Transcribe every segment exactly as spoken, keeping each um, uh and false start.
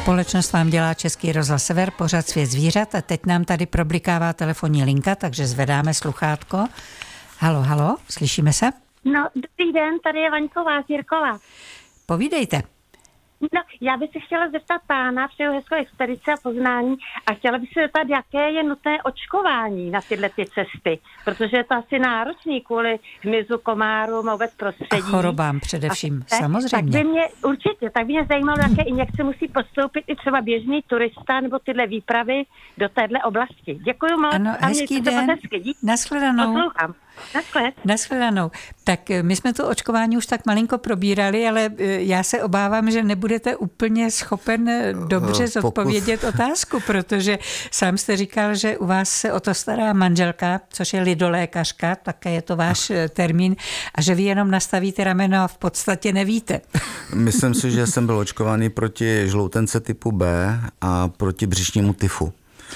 Společnost vám dělá Český rozhlas Sever, pořad Svět zvířat, a teď nám tady problikává telefonní linka, takže zvedáme sluchátko. Halo, halo, slyšíme se? No, dobrý den, tady je Vaňková z Jirkova. Povídejte. No, já bych se chtěla zeptat pána, přeju hezkou expedici a poznání, a chtěla bych se zeptat, jaké je nutné očkování na tyhle ty cesty, protože je to asi náročný kvůli hmyzu, komárům a vůbec prostředí. A chorobám především, a, samozřejmě. Tak by mě, určitě, tak by mě zajímalo, jaké injekce musí podstoupit i třeba běžný turista nebo tyhle výpravy do téhle oblasti. Děkuju moc. Ano, hezký den. Nashledanou. Poslouchám. Naschled. Nashledanou. Tak my jsme to očkování už tak malinko probírali, ale já se obávám, že nebudete úplně schopen dobře zodpovědět Pokus. otázku, protože sám jste říkal, že u vás se o to stará manželka, což je lidolékařka, také je to váš termín, a že vy jenom nastavíte rameno a v podstatě nevíte. Myslím si, že jsem byl očkovaný proti žloutence typu B a proti břišnímu tyfu.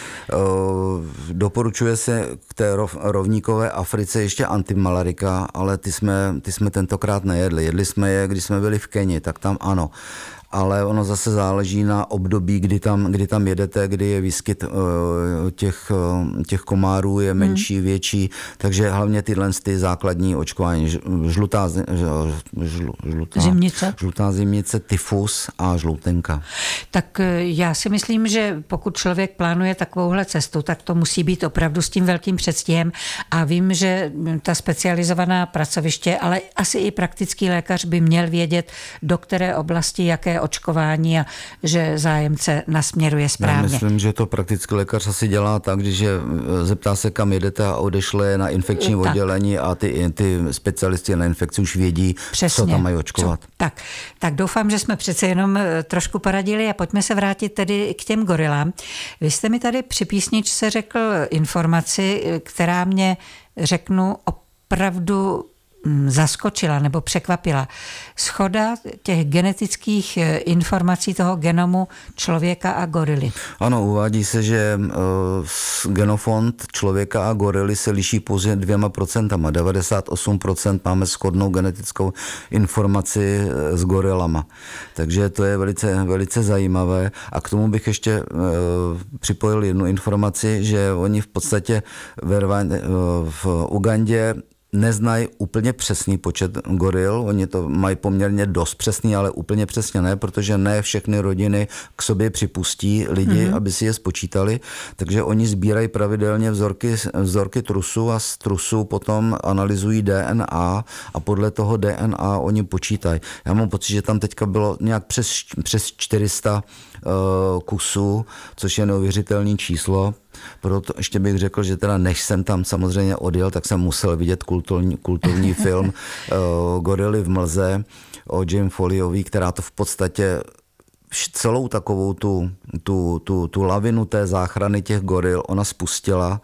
Doporučuje se k té rovníkové Africe ještě antimalarika, ale ty jsme, ty jsme tentokrát nejedli. Jedli jsme je, když jsme byli v Keni, tak tam ano. Ale ono zase záleží na období, kdy tam, kdy tam jedete, kdy je výskyt těch, těch komárů je menší, hmm. větší, takže hlavně tyhle ty základní očkování. Žlutá, žlu, žlutá, zimnice. žlutá zimnice, tyfus a žloutenka. Tak já si myslím, že pokud člověk plánuje takovouhle cestu, tak to musí být opravdu s tím velkým předstihem, a vím, že ta specializovaná pracoviště, ale asi i praktický lékař by měl vědět, do které oblasti, jaké očkování, a že zájemce nasměruje správně. Já myslím, že to praktický lékař asi dělá tak, když je, zeptá se, kam jedete, a odešle na infekční tak. oddělení, a ty, ty specialisti na infekci už vědí, přesně, co tam mají očkovat. Co? Tak, tak doufám, že jsme přece jenom trošku poradili, a pojďme se vrátit tedy k těm gorilám. Vy jste mi tady při písničce řekl informaci, která mě, řeknu, opravdu zaskočila nebo překvapila. Shoda těch genetických informací toho genomu člověka a gorily. Ano, uvádí se, že genofond člověka a gorily se liší pouze dvěma procentama. devadesát osm procent máme shodnou genetickou informaci s gorilama. Takže to je velice, velice zajímavé. A k tomu bych ještě připojil jednu informaci, že oni v podstatě v Ugandě neznají úplně přesný počet goril, oni to mají poměrně dost přesný, ale úplně přesně ne, protože ne všechny rodiny k sobě připustí lidi, mm-hmm. aby si je spočítali, takže oni sbírají pravidelně vzorky, vzorky trusu, a z trusu potom analyzují D N A a podle toho D N A oni počítají. Já mám pocit, že tam teďka bylo nějak přes, přes čtyři sta uh, kusů, což je neuvěřitelné číslo. Proto ještě bych řekl, že teda než jsem tam samozřejmě odjel, tak jsem musel vidět kultovní, kultovní film uh, Gorily v mlze o Jane Foleyový, která to v podstatě celou takovou tu, tu, tu, tu lavinu té záchrany těch goril ona spustila.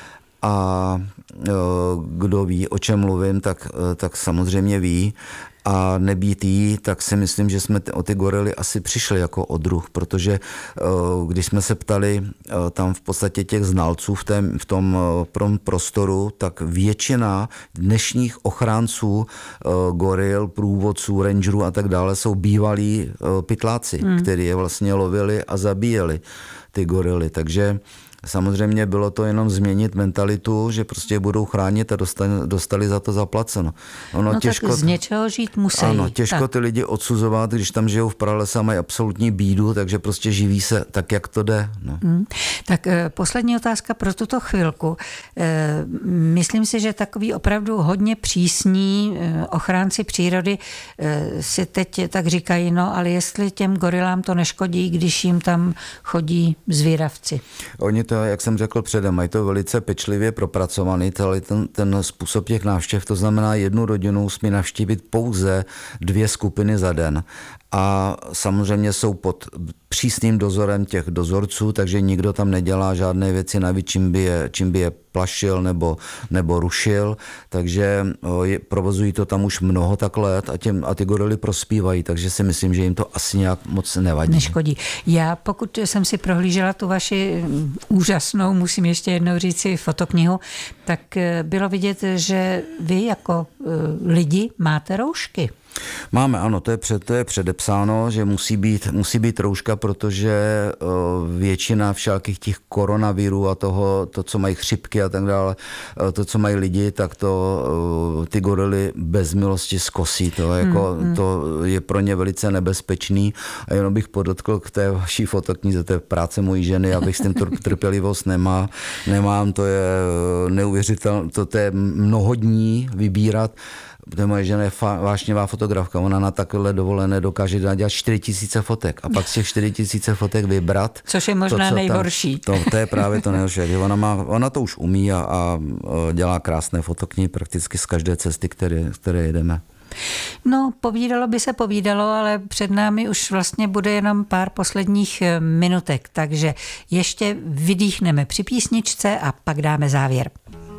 A uh, kdo ví, o čem mluvím, tak, uh, tak samozřejmě ví. A nebýt jí, tak si myslím, že jsme o ty gorily asi přišli jako o druh, protože když jsme se ptali tam v podstatě těch znalců v, tém, v tom prostoru, tak většina dnešních ochránců goril, průvodců, rangerů a tak dále jsou bývalí pytláci, hmm. kteří je vlastně lovili a zabíjeli ty gorily. Takže samozřejmě bylo to jenom změnit mentalitu, že prostě budou chránit a dostali, dostali za to zaplaceno. Ono no těžko, tak z něčeho žít musí. Ano, těžko tak. ty lidi odsuzovat, když tam žijou v pralese a mají absolutní bídu, takže prostě živí se tak, jak to jde. No. Hmm. Tak e, poslední otázka pro tuto chvilku. E, myslím si, že takový opravdu hodně přísní e, ochránci přírody e, si teď tak říkají, no ale jestli těm gorilám to neškodí, když jim tam chodí zvíravci. Oni to, jak jsem řekl předem, mají to velice pečlivě propracovaný, ten, ten způsob těch návštěv, to znamená, jednu rodinu smí navštívit pouze dvě skupiny za den. A samozřejmě jsou pod přísným dozorem těch dozorců, takže nikdo tam nedělá žádné věci navíc, čím by je, čím by je plašil nebo, nebo rušil, takže je, provozují to tam už mnoho tak let a, těm, a ty gorily prospívají, takže si myslím, že jim to asi nějak moc nevadí. Neškodí. Já, pokud jsem si prohlížela tu vaši úžasnou, musím ještě jednou říci, fotoknihu, tak bylo vidět, že vy jako lidi máte roušky. Máme, ano, to je, před, to je předepsáno, že musí být, musí být rouška, protože většina všakých těch koronavirů a toho, to, co mají chřipky a tak dále, to, co mají lidi, tak to ty gorily bez milosti zkosí. To, jako, hmm, hmm. to je pro ně velice nebezpečný a jenom bych podotkl k té vaší fotoknize, to je práce mojí ženy, abych s tím trpělivost nemá, nemám, to je neuvěřitelné, to, to je mnoho dní vybírat. Protože moje žena je fa- vášnivá fotografka, ona na takové dovolené dokáže nadělat čtyři tisíce fotek a pak z těch čtyři tisíce fotek vybrat. Což je možná to, nejhorší. Tam, to, to je právě to nejhorší. Ona, má, ona to už umí a, a dělá krásné fotoknihy prakticky z každé cesty, které, které jedeme. No, povídalo by se povídalo, ale před námi už vlastně bude jenom pár posledních minutek, takže ještě vydýchneme při písničce a pak dáme závěr.